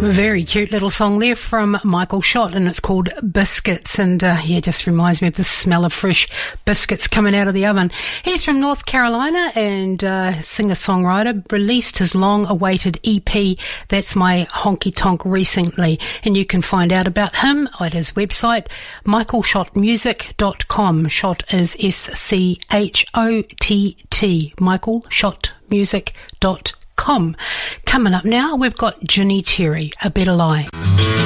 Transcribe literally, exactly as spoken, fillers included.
Very cute little song there from Michael Schott, and it's called Biscuits, and uh, yeah, just reminds me of the smell of fresh biscuits coming out of the oven. He's from North Carolina and uh, singer-songwriter, released his long-awaited E P, That's My Honky Tonk, recently, and you can find out about him at his website, michael schott music dot com. Schott is S C H O T T, michael schott music dot com. Coming up now, we've got Ginny Terry, A Better Lie.